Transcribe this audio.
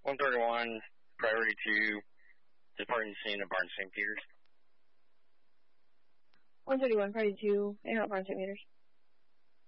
131, priority to departing scene of Barnes St. Peters. 131, priority to Barnes St. Peters.